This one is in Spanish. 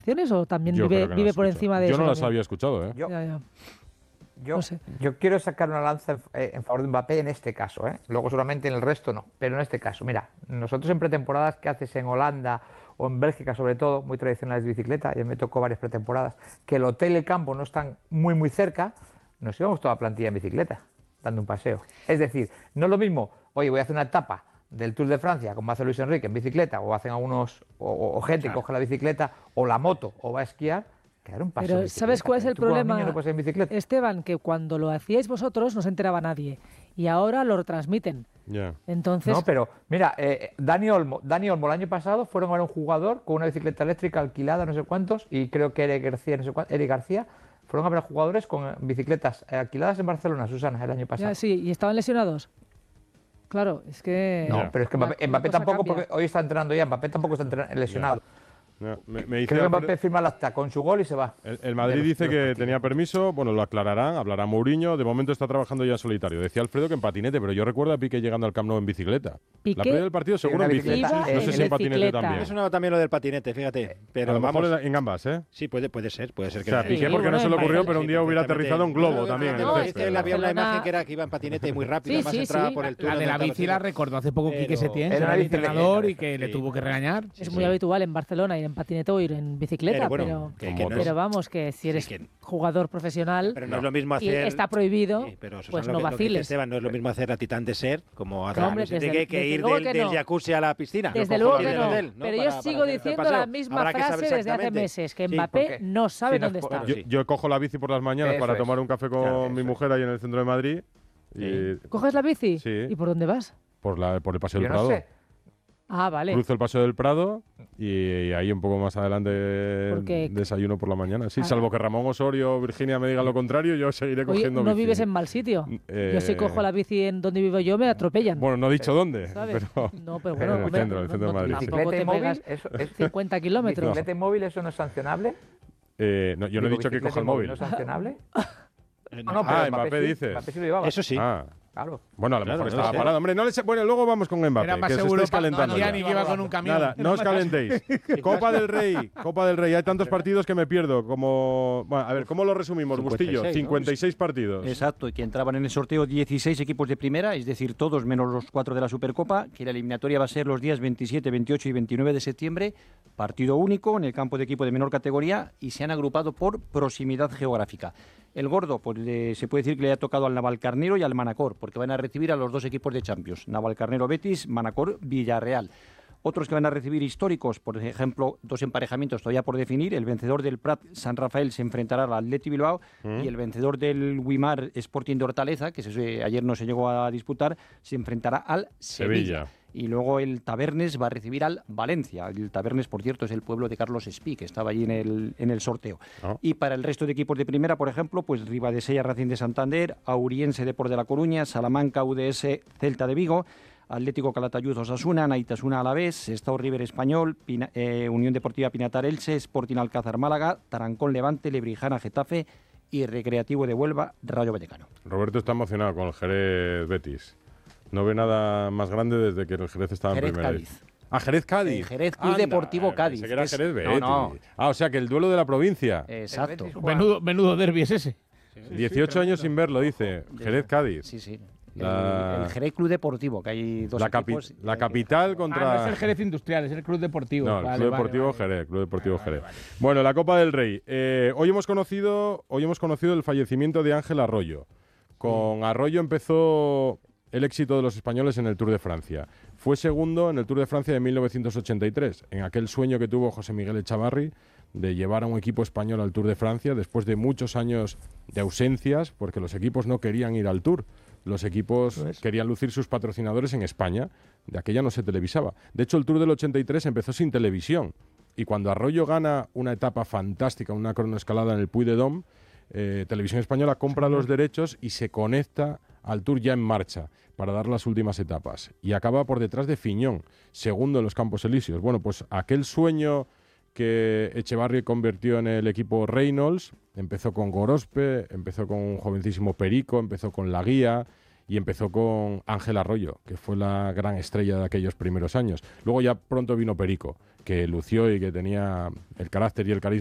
o también Yo creo que no vive las por he encima escuchado. de Yo eso? no las También? había escuchado, ¿eh? Ya. No sé. Yo quiero sacar una lanza en favor de Mbappé en este caso, ¿eh? Luego seguramente en el resto no, pero en este caso, mira, nosotros en pretemporadas que haces en Holanda o en Bélgica sobre todo, muy tradicionales de bicicleta, ya me tocó varias pretemporadas, que el hotel y el campo no están muy cerca, nos íbamos toda la plantilla en bicicleta, dando un paseo. Es decir, no es lo mismo, oye, voy a hacer una etapa del Tour de Francia, como hace Luis Enrique en bicicleta, o hacen algunos, o gente que coge la bicicleta, o la moto, o va a esquiar, que dar un paseo en Pero bicicleta. ¿sabes cuál es el Tú con los problema, niños no puedes ir en bicicleta. Esteban? Que cuando lo hacíais vosotros no se enteraba nadie y ahora lo retransmiten. Ya. Entonces, No, pero mira, Dani Olmo el año pasado fueron a ver un jugador con una bicicleta eléctrica alquilada, no sé cuántos, y creo que Eric García, no sé cuántos, Eric García, fueron a ver a jugadores con bicicletas alquiladas en Barcelona, Susana, el año pasado. ya sí, ¿y estaban lesionados? Claro, es que... No, Ya. pero es que la Mbappé cosa tampoco, cambia. porque hoy está entrenando ya, Mbappé tampoco está lesionado. No, me dice Creo que Alfredo- Mbappé firma el acta con su gol y se va. el Madrid De los- dice de los que partidos. tenía permiso, bueno, lo aclararán, hablará Mourinho, de momento está trabajando ya en solitario. Decía Alfredo que en patinete, pero yo recuerdo a Piqué llegando al Camp Nou en bicicleta. Piqué La previa del partido seguro una en bici. bicicleta, No sé en si en patinete bicicleta. también. Me sonaba también lo del patinete, fíjate. Pero A lo mejor vamos, en ambas, ¿eh? sí, puede ser O que sea, sí. Piqué Sí, porque bueno, no se le en ocurrió, Barcelona- pero un día hubiera perfectamente. aterrizado un globo también. no, en el es que césped. había una Barcelona- imagen que era que iba en patinete muy rápido, Sí, además sí, entraba sí. por el túnel. La de la tal, bici la recordó hace poco Quique Pero- Setién, Era era una el bicicleta, entrenador y sí. que le tuvo que regañar. Es muy habitual en Barcelona ir en patinete o ir en bicicleta, Pero bueno, pero, que no pero es- vamos, que si eres que- jugador profesional Pero no es lo mismo y hacer. está prohibido, Sí, pero Susana, pues lo no que dice vaciles. Esteban, no es lo mismo hacer la Titán de Ser como hacer No, hombre, Luis Enrique, que desde ir luego del, que del no. jacuzzi a la piscina. Desde Lo luego cojo que del no, hotel, pero yo Para sigo hacer el diciendo paseo. la misma Habrá que saber frase desde hace exactamente. meses, que Sí, Mbappé porque no sabe si nos dónde po- está. bueno, sí. Yo cojo la bici por las mañanas Eso para es. tomar un café con Claro, mi eso mujer ahí en el centro de Madrid. Y ¿Coges la bici? Sí. ¿Y por dónde vas? por el Paseo Yo del no Prado. sé. Ah, vale. Cruzo el Paseo del Prado y ahí un poco más adelante Porque- desayuno por la mañana. Sí, Ah. salvo que Ramón Osorio o Virginia me digan lo contrario, yo seguiré Oye, cogiendo no bici. vives en mal sitio. Eh, Yo si cojo la bici en donde vivo yo me atropellan. Bueno, no he dicho dónde, ¿sabes? pero No, pero Pero bueno, en el hombre, centro, en el centro de Madrid. tampoco Bicicleta te y móvil, pegas eso es 50 kilómetros. bicicleta y móvil, eso no es sancionable. no, yo no he Digo, dicho que bicicleta coja y el móvil. ¿No es sancionable? No, No, pero Ah, Mbappé sí, dices. Mbappé sí lo llevaba. Eso sí. Ah, Claro. bueno, a lo Claro, mejor no estaba sé. parado. Hombre, bueno, luego vamos con Mbappé, Era más que os seguro estáis calentando ya. Ni que iba con un camión. Nada, no os calentéis. Copa del Rey. Hay tantos partidos que me pierdo. Como, bueno, a ver, ¿cómo lo resumimos, 56, Bustillo? ¿no? 56 partidos. Exacto, y que entraban en el sorteo 16 equipos de primera, es decir, todos menos los 4 de la Supercopa, que la eliminatoria va a ser los días 27, 28 y 29 de septiembre, partido único en el campo de equipo de menor categoría y se han agrupado por proximidad geográfica. El gordo, pues se puede decir que le ha tocado al Navalcarnero y al Manacor, porque van a recibir a los dos equipos de Champions, Navalcarnero Betis, Manacor Villarreal. Otros que van a recibir históricos, por ejemplo, dos emparejamientos todavía por definir. El vencedor del Prat San Rafael se enfrentará al Atleti Bilbao y el vencedor del Wimar Sporting de Hortaleza, que ayer no se llegó a disputar, se enfrentará al Sevilla. Y luego el Tabernes va a recibir al Valencia. El Tabernes, por cierto, es el pueblo de Carlos Espí, que estaba allí en el sorteo. Oh. Y para el resto de equipos de primera, por ejemplo, pues Ribadesella Racing de Santander, Auriense Depor de La Coruña, Salamanca UDS Celta de Vigo, Atlético Calatayud Osasuna, Naitasuna Alavés, Estado River Español, Unión Deportiva Pinatar Elche, Sporting Alcázar Málaga, Tarancón Levante, Lebrijana Getafe y Recreativo de Huelva Rayo Vallecano. Roberto está emocionado con el Jerez Betis. No ve nada más grande desde que el Jerez estaba Jerez en primera. Cádiz. Ah, Jerez Cádiz. Jerez Club Deportivo Cádiz. Pensé que era Es- Jerez no, Betis. no. Ah, o sea que el duelo de la provincia. Exacto. El Betis juega- Menudo derbi es ese. 18 años sin verlo, dice. Jerez Cádiz. Sí, sí. La- El Jerez Club Deportivo, que hay dos La, equipos. la capital No contra... es el Jerez Industrial, es el Club Deportivo. No, el Vale, Club vale, Deportivo vale. Jerez, Club Deportivo Jerez. Bueno, la Copa del Rey. Hoy hemos conocido el fallecimiento de Ángel Arroyo. Con Arroyo empezó el éxito de los españoles en el Tour de Francia. Fue segundo en el Tour de Francia de 1983, en aquel sueño que tuvo José Miguel Echavarri de llevar a un equipo español al Tour de Francia después de muchos años de ausencias, porque los equipos no querían ir al Tour. Los equipos querían lucir sus patrocinadores en España. De aquella no se televisaba. De hecho, el Tour del 83 empezó sin televisión. Y cuando Arroyo gana una etapa fantástica, una cronoescalada en el Puy de Dôme, Televisión Española compra los derechos y se conecta al Tour ya en marcha para dar las últimas etapas. Y acaba por detrás de Fiñón, segundo en los Campos Elíseos. Bueno, pues aquel sueño que Echevarri convirtió en el equipo Reynolds, empezó con Gorospe, empezó con un jovencísimo Perico, empezó con La Guía y empezó con Ángel Arroyo, que fue la gran estrella de aquellos primeros años. Luego ya pronto vino Perico, que lució y que tenía el carácter y el carisma